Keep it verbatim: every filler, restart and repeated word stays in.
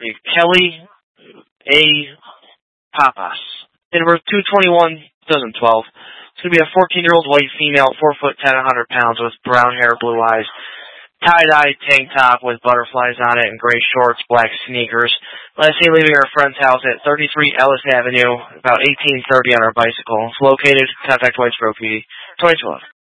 Kelly A. Papas. Date of birth two twenty-one twenty twelve. It's going to be a fourteen-year-old white female, four foot ten, one hundred pounds, with brown hair, blue eyes, tie-dye tank top with butterflies on it, and gray shorts, black sneakers. Last seen leaving her friend's house at thirty-three Ellis Avenue, about eighteen thirty on her bicycle. It's located, contact Whitesboro P D, twenty twelve.